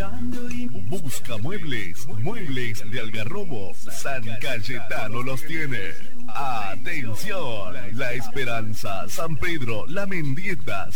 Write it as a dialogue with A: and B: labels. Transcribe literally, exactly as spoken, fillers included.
A: Busca muebles, muebles de Algarrobo. San Cayetano los tiene. Atención, La Esperanza, San Pedro, La Mendieta,